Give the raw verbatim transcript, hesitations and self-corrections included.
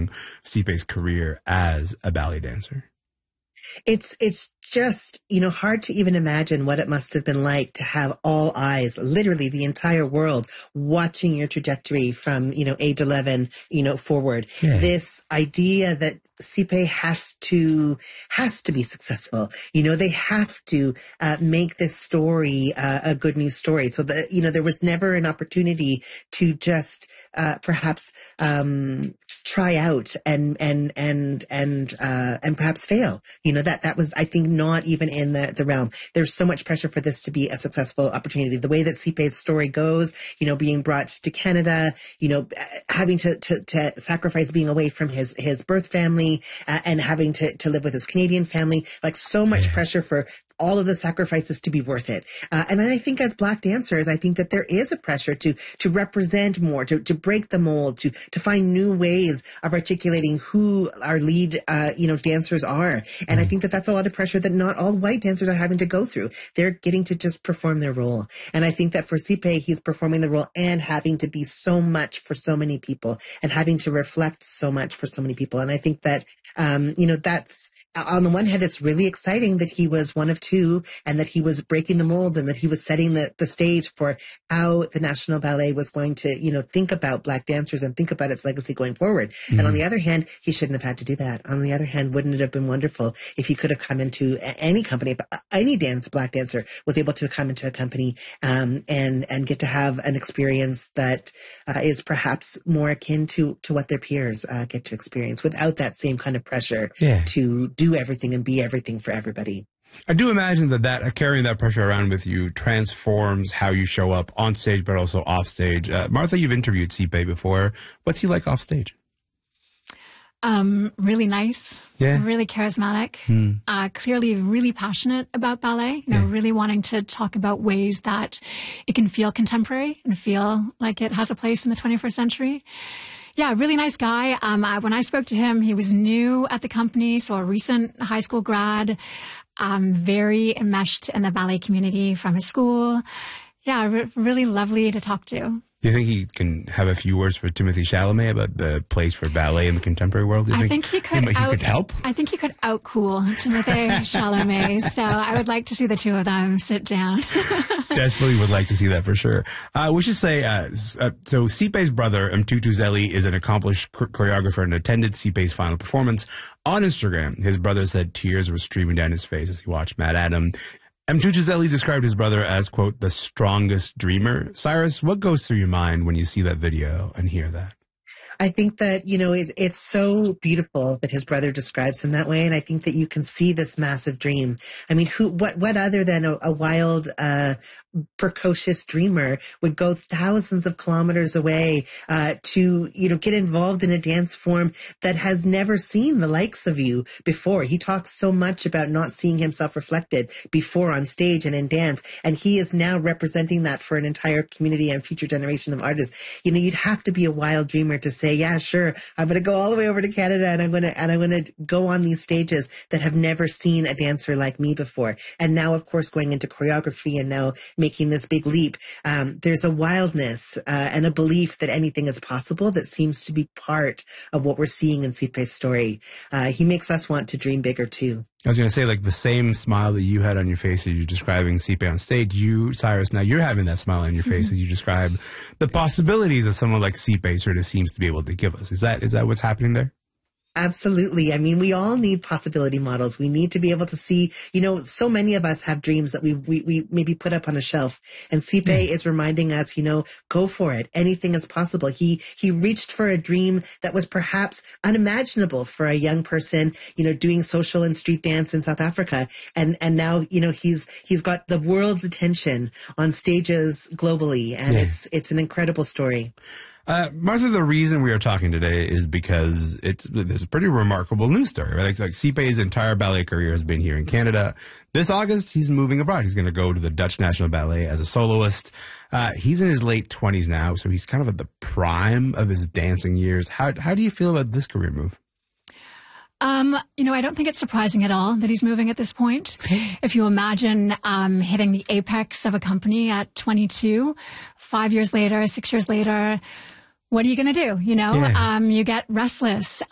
along Sipe's career as a ballet dancer? It's, it's just, you know, hard to even imagine what it must have been like to have all eyes, literally the entire world, watching your trajectory from, you know, age eleven, you know, forward. Yeah. This idea that Sipe has to, has to be successful. You know, they have to uh, make this story uh, a good news story. So that, you know, there was never an opportunity to just uh, perhaps um, try out and, and, and, and, uh, and perhaps fail. You know, that, that was, I think, not even in the, the realm. There's so much pressure for this to be a successful opportunity. The way that Sipe's story goes, you know, being brought to Canada, you know, having to, to, to sacrifice being away from his, his birth family, uh, and having to, to live with his Canadian family, like so much pressure for all of the sacrifices to be worth it. Uh, and I think as Black dancers, I think that there is a pressure to, to represent more, to, to break the mold, to, to find new ways of articulating who our lead, uh, you know, dancers are. And I think that that's a lot of pressure that not all white dancers are having to go through. They're getting to just perform their role. And I think that for Sipe, he's performing the role and having to be so much for so many people and having to reflect so much for so many people. And I think that, um, you know, that's, on the one hand, it's really exciting that he was one of two and that he was breaking the mold and that he was setting the, the stage for how the National Ballet was going to, you know, think about Black dancers and think about its legacy going forward. Mm-hmm. And on the other hand, he shouldn't have had to do that. On the other hand, wouldn't it have been wonderful if he could have come into any company, any dance, Black dancer was able to come into a company, um, and, and get to have an experience that, uh, is perhaps more akin to, to what their peers, uh, get to experience without that same kind of pressure yeah. to do do everything and be everything for everybody. I do imagine that, that uh, carrying that pressure around with you transforms how you show up on stage, but also off stage. Uh, Martha, you've interviewed Sipe before. What's he like off stage? Um, really nice, yeah. really charismatic, hmm. uh, clearly really passionate about ballet, you know, yeah. really wanting to talk about ways that it can feel contemporary and feel like it has a place in the twenty-first century. Yeah, really nice guy. Um, I, when I spoke to him, he was new at the company, so a recent high school grad, um, very enmeshed in the ballet community from his school. Yeah, re- really lovely to talk to. Do you think he can have a few words for Timothée Chalamet about the place for ballet in the contemporary world? Do you I think, think he could. He, out, he could help. I think he could outcool Timothée Chalamet. So I would like to see the two of them sit down. Desperately would like to see that for sure. Uh, we should say, uh, uh, so Sipe's brother, Mtutu Zeli, is an accomplished choreographer and attended Sipe's final performance. On Instagram, his brother said tears were streaming down his face as he watched Mad Adam. Mtutu Zeli described his brother as, quote, the strongest dreamer. Cyrus, what goes through your mind when you see that video and hear that? I think that, you know, it's, it's so beautiful that his brother describes him that way. And I think that you can see this massive dream. I mean, who, what, what other than a, a wild, uh, precocious dreamer would go thousands of kilometers away, uh, to, you know, get involved in a dance form that has never seen the likes of you before. He talks so much about not seeing himself reflected before on stage and in dance. And he is now representing that for an entire community and future generation of artists. You know, you'd have to be a wild dreamer to say, yeah, sure, I'm going to go all the way over to Canada and I'm going to, and I'm going to go on these stages that have never seen a dancer like me before. And now, of course, going into choreography and now making this big leap, um, there's a wildness, uh, and a belief that anything is possible that seems to be part of what we're seeing in Sipe's story. Uh, he makes us want to dream bigger too. I was going to say, like, the same smile that you had on your face as you're describing Sipe on stage, you, Cyrus, now you're having that smile on your face as you describe the possibilities that someone like Sipe sort of seems to be able to give us. Is that is that what's happening there? Absolutely. I mean, we all need possibility models. We need to be able to see, you know, so many of us have dreams that we we, we maybe put up on a shelf. And Sipe mm. is reminding us, you know, go for it. Anything is possible. He, he reached for a dream that was perhaps unimaginable for a young person, you know, doing social and street dance in South Africa. And, and now, you know, he's, he's got the world's attention on stages globally. And yeah. it's, it's an incredible story. Uh, Martha, the reason we are talking today is because it's there's a pretty remarkable news story, right? Like, like Sipe's entire ballet career has been here in Canada. This August, he's moving abroad. He's going to go to the Dutch National Ballet as a soloist. Uh, he's in his late twenties now, so he's kind of at the prime of his dancing years. How how do you feel about this career move? Um, you know, I don't think it's surprising at all that he's moving at this point. If you imagine um, hitting the apex of a company at twenty-two, five years later, six years later, what are you going to do? You know, yeah. um, you get restless.